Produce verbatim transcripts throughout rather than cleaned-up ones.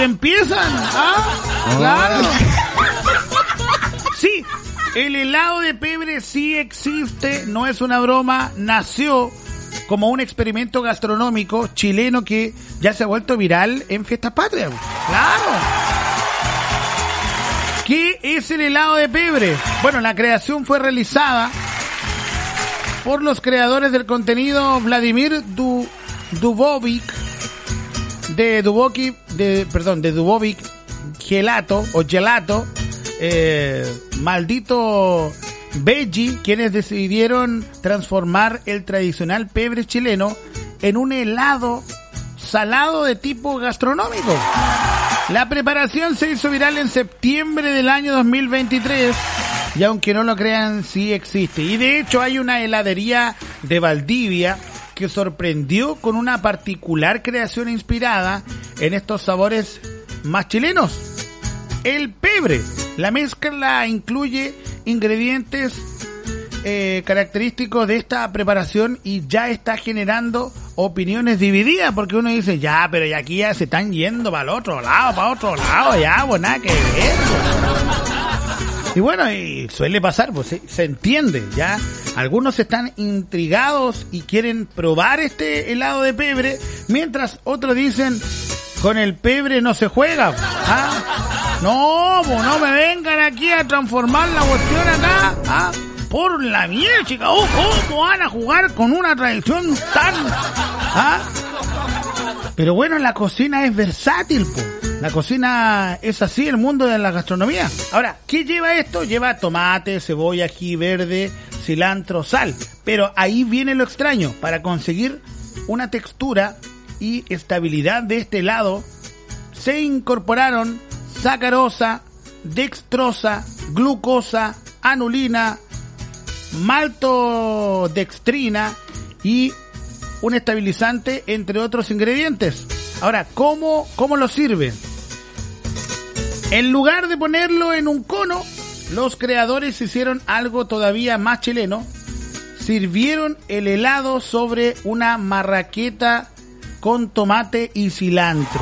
empiezan. Ah, claro. Sí, el helado de pebre sí existe, no es una broma, nació como un experimento gastronómico chileno que ya se ha vuelto viral en Fiestas Patrias. Claro. ¿Qué es el helado de pebre? Bueno, la creación fue realizada por los creadores del contenido Vladimir Du, Dubovic de Dubovic, de, perdón, de Dubovic Gelato o Gelato, eh, maldito Veggie, quienes decidieron transformar el tradicional pebre chileno en un helado salado de tipo gastronómico. La preparación se hizo viral en septiembre del año dos mil veintitrés y aunque no lo crean, sí existe. Y de hecho hay una heladería de Valdivia que sorprendió con una particular creación inspirada en estos sabores más chilenos. El pebre. La mezcla incluye ingredientes eh, característicos de esta preparación y ya está generando opiniones divididas, porque uno dice, ya, pero ya aquí ya se están yendo para el otro lado, para otro lado, ya, pues nada que ver. Y bueno, y suele pasar, pues se, se entiende, ya. Algunos están intrigados y quieren probar este helado de pebre, mientras otros dicen, con el pebre no se juega. ¿Ah? No, pues no me vengan aquí a transformar la cuestión acá. ¿Ah? Por la miel, chica. Oh, ¿cómo van a jugar con una tradición tan... ¿Ah? Pero bueno, la cocina es versátil, pues. La cocina es así, el mundo de la gastronomía. Ahora, ¿qué lleva esto? Lleva tomate, cebolla, ají verde, cilantro, sal. Pero ahí viene lo extraño. Para conseguir una textura y estabilidad de este helado, se incorporaron sacarosa, dextrosa, glucosa, anulina, maltodextrina y un estabilizante, entre otros ingredientes. Ahora, ¿cómo, cómo lo sirven? En lugar de ponerlo en un cono, los creadores hicieron algo todavía más chileno. Sirvieron el helado sobre una marraqueta con tomate y cilantro.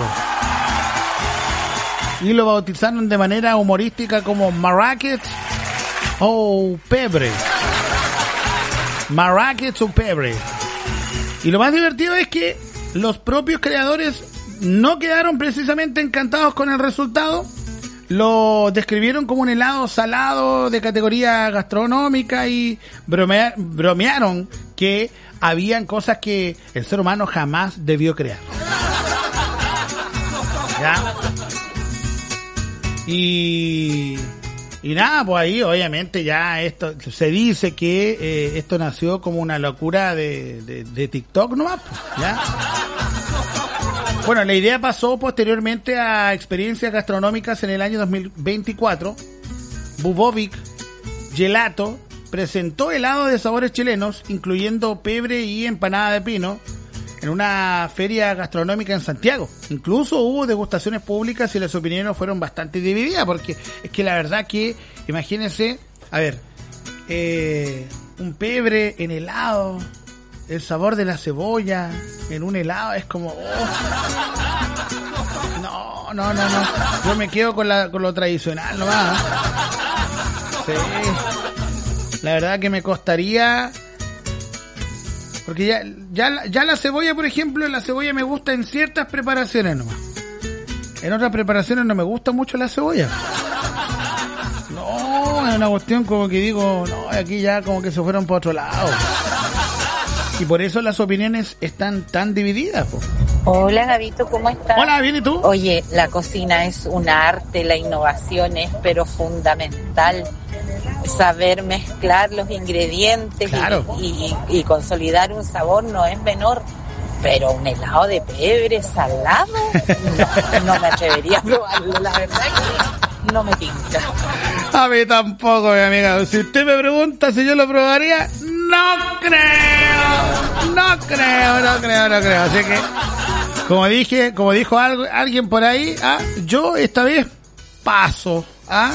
Y lo bautizaron de manera humorística como marraquets o pebre. Marraquets o pebre. Y lo más divertido es que los propios creadores no quedaron precisamente encantados con el resultado. Lo describieron como un helado salado de categoría gastronómica y bromea, bromearon que habían cosas que el ser humano jamás debió crear. ¿Ya? Y... Y nada, pues ahí obviamente ya esto, se dice que eh, esto nació como una locura de, de, de TikTok nomás, pues, ¿ya? Bueno, la idea pasó posteriormente a experiencias gastronómicas en el año dos mil veinticuatro. Bubovic Gelato presentó helado de sabores chilenos, incluyendo pebre y empanada de pino, en una feria gastronómica en Santiago. Incluso hubo degustaciones públicas y las opiniones fueron bastante divididas, porque es que la verdad que, imagínense, a ver, eh, un pebre en helado, el sabor de la cebolla en un helado es como... Oh. No, no, no, no. Yo me quedo con, la, con lo tradicional nomás. Sí. La verdad que me costaría... Porque ya, ya, ya la cebolla, por ejemplo, la cebolla me gusta en ciertas preparaciones nomás. En otras preparaciones no me gusta mucho la cebolla. No, es una cuestión como que digo, no, aquí ya como que se fueron por otro lado. Y por eso las opiniones están tan divididas, po. Hola, Gabito, ¿cómo estás? Hola, ¿bien y tú? Oye, la cocina es un arte, la innovación es pero fundamental. Saber mezclar los ingredientes, claro, y, y, y consolidar un sabor no es menor. Pero un helado de pebre salado, no, no me atrevería a probarlo, la verdad que no me tinca. A mí tampoco, mi amiga. Si usted me pregunta si yo lo probaría, no creo, no creo, no creo, no creo. Así que, como dije, como dijo algo, alguien por ahí, ¿ah? Yo esta vez paso, ¿ah?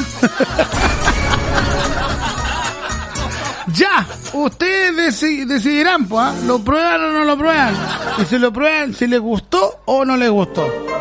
Ya, ustedes deci- decidirán, pues, ¿eh? ¿Lo prueban o no lo prueban? Y si lo prueban, si les gustó o no les gustó.